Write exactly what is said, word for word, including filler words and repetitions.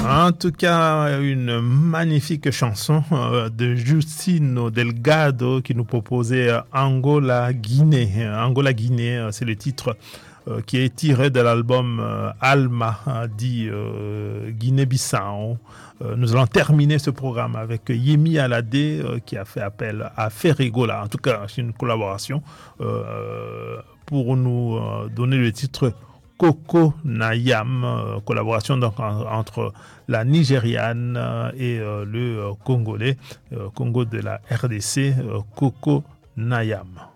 En tout cas, une magnifique chanson euh, de Justino Delgado qui nous proposait euh, Angola Guinée. Angola Guinée, euh, c'est le titre euh, qui est tiré de l'album euh, Alma, euh, dit euh, Guinée-Bissau. Euh, nous allons terminer ce programme avec Yemi Alade euh, qui a fait appel à Ferregola. En tout cas, c'est une collaboration euh, pour nous euh, donner le titre Coco Nayam, euh, collaboration donc en, entre la Nigériane euh, et euh, le euh, Congolais, euh, Congo de la R D C, euh, Coco Nayam.